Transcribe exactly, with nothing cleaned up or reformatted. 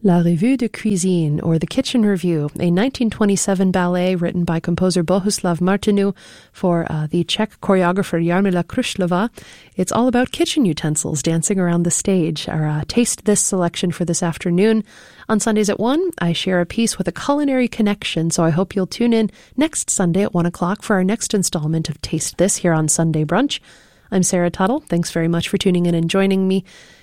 La Revue de Cuisine, or The Kitchen Review, a nineteen twenty-seven ballet written by composer Bohuslav Martinu for uh, the Czech choreographer Jarmila Krushlova. It's all about kitchen utensils dancing around the stage. Our uh, Taste This selection for this afternoon. On Sundays at one, I share a piece with a culinary connection, so I hope you'll tune in next Sunday at one o'clock for our next installment of Taste This here on Sunday Brunch. I'm Sarah Tuttle. Thanks very much for tuning in and joining me.